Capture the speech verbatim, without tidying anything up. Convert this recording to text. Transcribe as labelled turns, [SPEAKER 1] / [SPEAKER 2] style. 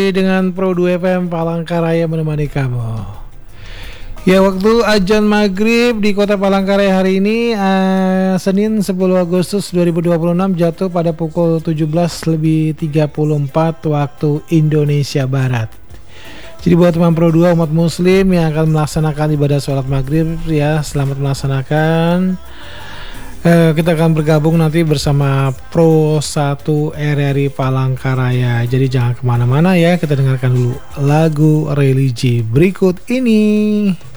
[SPEAKER 1] masih dengan Pro dua F M Palangkaraya menemani kamu. Ya, waktu azan maghrib di kota Palangkaraya hari ini uh, Senin sepuluh Agustus dua ribu dua puluh enam jatuh pada pukul tujuh belas lebih tiga puluh empat waktu Indonesia Barat. Jadi buat teman Pro dua umat muslim yang akan melaksanakan ibadah sholat maghrib, ya selamat melaksanakan. Uh, kita akan bergabung nanti bersama Pro satu R R I Palangkaraya. Jadi jangan kemana-mana ya, kita dengarkan dulu lagu religi berikut ini.